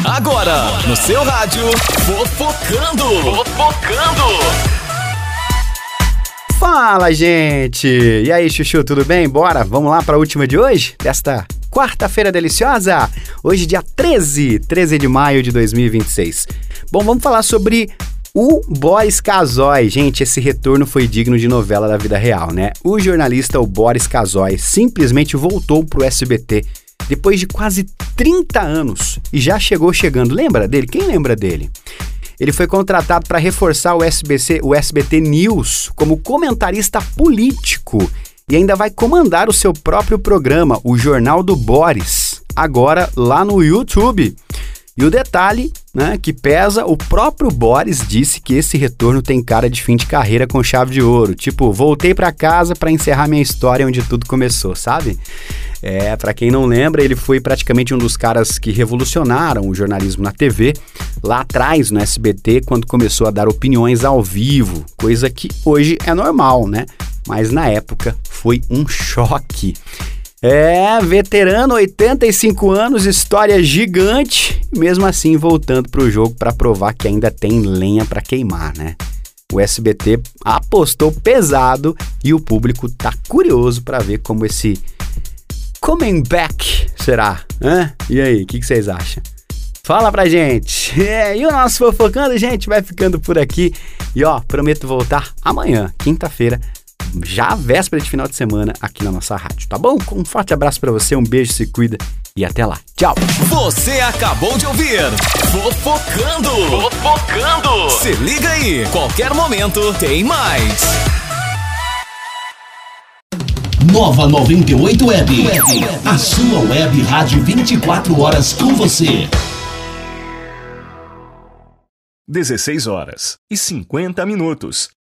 Agora, no seu rádio, Fofocando. Fala, gente! E aí, Chuchu, tudo bem? Bora, vamos lá para a última de hoje? Desta quarta-feira deliciosa? Hoje, dia 13 de maio de 2026. Bom, vamos falar sobre o Boris Casoy. Gente, esse retorno foi digno de novela da vida real, né? O jornalista, o Boris Casoy, simplesmente voltou pro SBT depois de quase 30 anos e já chegando. Lembra dele? Quem lembra dele? Ele foi contratado para reforçar o SBT News como comentarista político e ainda vai comandar o seu próprio programa, o Jornal do Boris, agora lá no YouTube. E o detalhe, né, que pesa, o próprio Boris disse que esse retorno tem cara de fim de carreira com chave de ouro. Tipo, voltei para casa para encerrar minha história onde tudo começou, sabe? Para quem não lembra, ele foi praticamente um dos caras que revolucionaram o jornalismo na TV, lá atrás no SBT, quando começou a dar opiniões ao vivo, coisa que hoje é normal, né? Mas na época foi um choque. Veterano, 85 anos, história gigante, mesmo assim voltando pro jogo para provar que ainda tem lenha para queimar, né? O SBT apostou pesado e o público tá curioso para ver como esse coming back será, né? E aí, o que vocês acham? Fala pra gente! E o nosso Fofocando, gente, vai ficando por aqui. E ó, prometo voltar amanhã, quinta-feira, já véspera de final de semana aqui na nossa rádio, tá bom? Um forte abraço pra você, um beijo, se cuida e até lá. Tchau! Você acabou de ouvir Fofocando. Se liga aí, qualquer momento tem mais. Nova 98 Web. A sua web rádio 24 horas com você. 16 horas e 50 minutos.